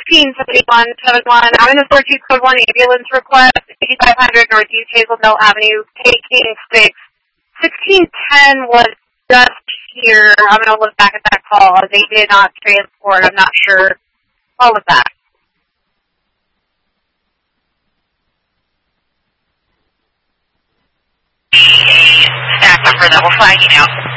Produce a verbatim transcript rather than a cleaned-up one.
sixteen seventy-one seventy-one. I'm in the four two code one ambulance request, eighty-five hundred Northeast Hazel Mill Avenue, taking six. sixteen ten was just here. I'm going to look back at that call. They did not transport. I'm not sure. All of that. Staff member that we're flagging out.